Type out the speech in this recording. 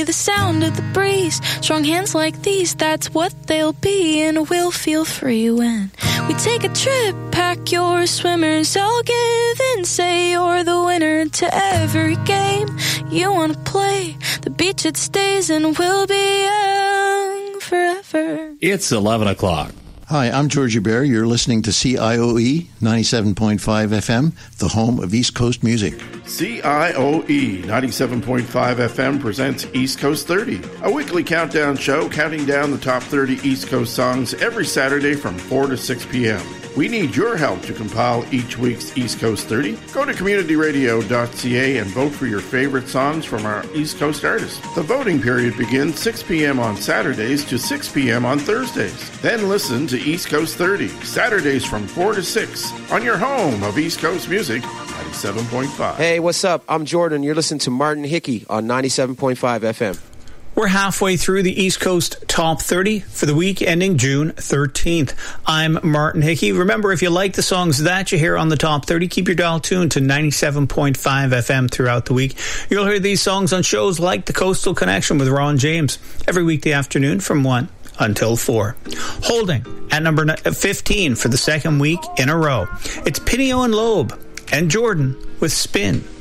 The sound of the breeze, strong hands like these, that's what they'll be, and we'll feel free when we take a trip. Pack your swimmers, I'll give in, say you're the winner to every game you want to play. The beach it stays, and we'll be young forever. It's 11 o'clock. Hi, I'm Georgie Bear. You're listening to CIOE 97.5 FM, the home of East Coast music. CIOE 97.5 FM presents East Coast 30, a weekly countdown show counting down the top 30 East Coast songs every Saturday from 4 to 6 p.m. We need your help to compile each week's East Coast 30. Go to communityradio.ca and vote for your favorite songs from our East Coast artists. The voting period begins 6 p.m. on Saturdays to 6 p.m. on Thursdays. Then listen to East Coast 30, Saturdays from 4 to 6, on your home of East Coast music, 97.5. Hey, what's up? I'm Jordan. You're listening to Martin Hickey on 97.5 FM. We're halfway through the East Coast Top 30 for the week ending June 13th. I'm Martin Hickey. Remember, if you like the songs that you hear on the Top 30, keep your dial tuned to 97.5 FM throughout the week. You'll hear these songs on shows like The Coastal Connection with Ron James every weekday afternoon from 1 until 4. Holding at number 15 for the second week in a row. It's Pinio and Loeb and Jordan with Spin.